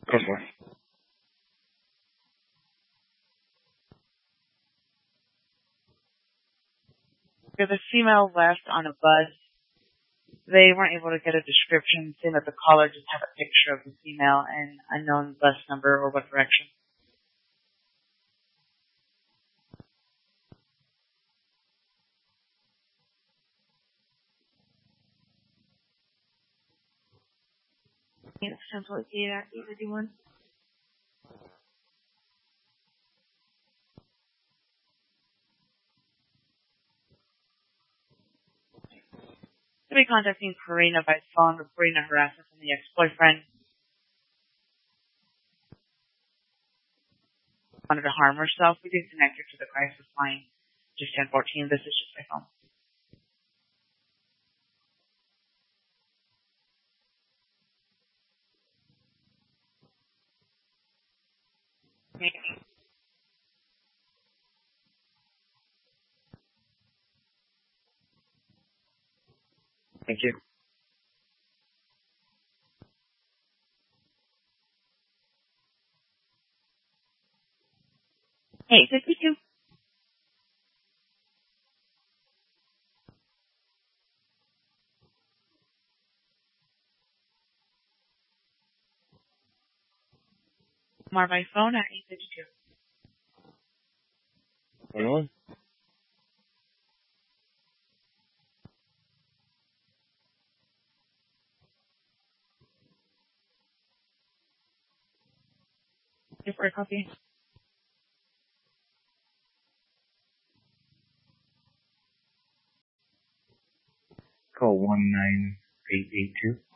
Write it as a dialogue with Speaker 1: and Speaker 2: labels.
Speaker 1: Go for it.
Speaker 2: The female left on a bus. They weren't able to get a description, saying that the caller just had a picture of the female and unknown bus number or what direction. It's simple data, 851. To be contacting Karina by phone, reporting a harassment from the ex-boyfriend. Wanted to harm herself. We did connect her to the crisis line. Just 1014. This is just my phone.
Speaker 1: Thank you.
Speaker 2: Hey, 52. More by phone at 852.
Speaker 1: Anyone?
Speaker 2: Here for a copy.
Speaker 1: Call 19882.